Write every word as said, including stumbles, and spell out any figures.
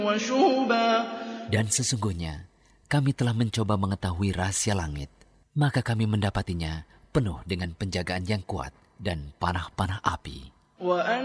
Dan sesungguhnya kami telah mencoba mengetahui rahasia langit, maka kami mendapatinya penuh dengan penjagaan yang kuat dan panah-panah api.